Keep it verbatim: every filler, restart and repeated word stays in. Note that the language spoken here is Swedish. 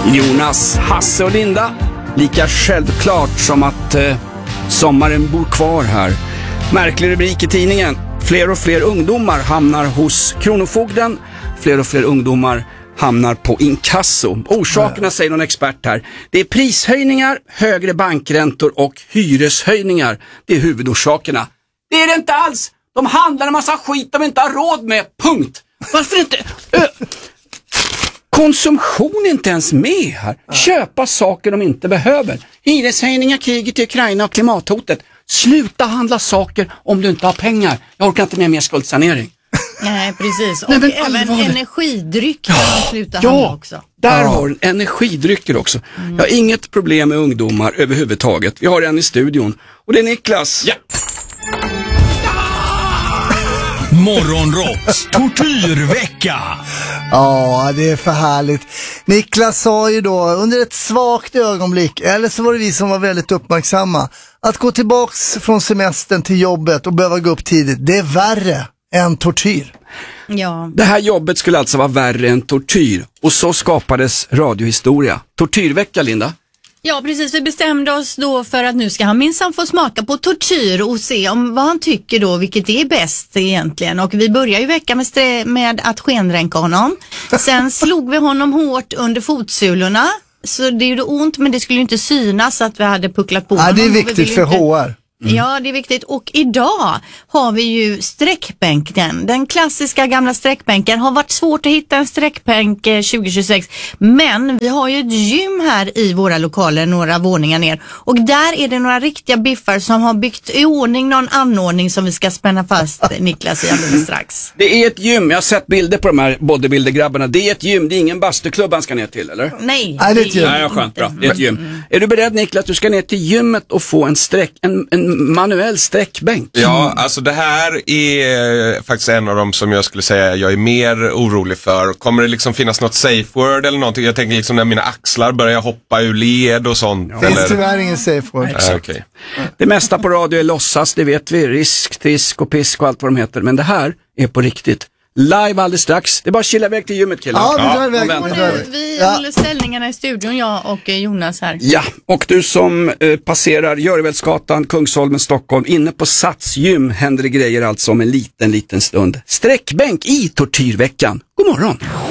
Jonas, Hasse och Linda. Lika självklart som att eh, sommaren bor kvar här. Märklig rubrik i tidningen. Fler och fler ungdomar hamnar hos Kronofogden. Fler och fler ungdomar hamnar på inkasso. Orsakerna, säger någon expert här, det är prishöjningar, högre bankräntor och hyreshöjningar. Det är huvudorsakerna. Det är det inte alls. De handlar en massa skit de inte har råd med. Punkt. Varför inte? Ö- Konsumtion är inte ens med här. Köpa saker de inte behöver. Hyreshöjningar, kriget i Ukraina och klimathotet. Sluta handla saker om du inte har pengar. Jag orkar inte med mer skuldsanering. Nej, precis. Och Nej, även allvarligt. energidrycker ja, slutar ja, handla också. Där ja. har energidrycker också. Mm. Jag har inget problem med ungdomar överhuvudtaget. Vi har en i studion. Och det är Niklas. Ja. Morgonrocks tortyrvecka. Ja, det är för härligt. Niklas sa ju då under ett svagt ögonblick, eller så var det vi som var väldigt uppmärksamma, att gå tillbaks från semestern till jobbet och behöva gå upp tidigt, det är värre än tortyr. Ja. Det här jobbet skulle alltså vara värre än tortyr. Och så skapades radiohistoria. Tortyrvecka, Linda. Ja, precis. Vi bestämde oss då för att nu ska han minsann få smaka på tortyr och se om vad han tycker då, vilket är bäst egentligen. Och vi börjar ju vecka med, strä- med att skenränka honom. Sen slog vi honom hårt under fotsulorna. Så det gjorde ont, men det skulle ju inte synas att vi hade pucklat på ja, honom. det är viktigt för inte... H R. Mm. Ja, det är viktigt. Och idag har vi ju sträckbänken. Den klassiska gamla sträckbänken. Har varit svårt att hitta en sträckbänk tjugo tjugosex. Men vi har ju ett gym här i våra lokaler, några våningar ner. Och där är det några riktiga biffar som har byggt i ordning någon anordning som vi ska spänna fast Niklas i alldeles strax. Det är ett gym. Jag har sett bilder på de här bodybuilder-grabbarna. Det är ett gym. Det är ingen bastuklubb han ska ner till, eller? Nej. Nej, det är ett gym. Nej, skönt, bra. Det är ett gym. Mm. Är du beredd, Niklas, att du ska ner till gymmet och få en sträck, en, en manuell sträckbänk? Ja, alltså det här är faktiskt en av dem som jag skulle säga jag är mer orolig för. Kommer det liksom finnas något safe word eller någonting? Jag tänker liksom när mina axlar börjar hoppa ur led och sånt. Det finns tyvärr ingen safe word. Ja, okay. Det mesta på radio är låtsas, det vet vi. Risk, trisk och pisk och allt vad de heter. Men det här är på riktigt. Live alldeles strax. Det är bara att chilla iväg till gymmet, killar. Ja, vi drar iväg. Ja, vi drar iväg. Vi Ja. håller ställningarna i studion, jag och Jonas här. Ja, och du som eh, passerar Görvälsgatan, Kungsholmen, Stockholm, inne på Sats gym händer det grejer alltså om en liten, liten stund. Sträckbänk i tortyrveckan. God morgon!